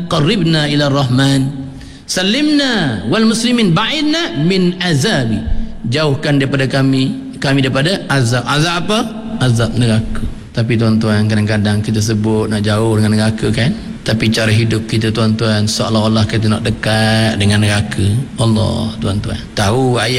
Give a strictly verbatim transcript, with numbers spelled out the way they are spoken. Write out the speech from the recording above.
qarribna ila rahman, salimna wal muslimin ba'idna min azabi, jauhkan daripada kami kami daripada azab. Azab apa? Azab neraka. Tapi tuan-tuan, kadang-kadang kita sebut nak jauh dengan neraka kan, tapi cara hidup kita tuan-tuan seolah-olah kita nak dekat dengan neraka. Allah tuan-tuan, tahu ayat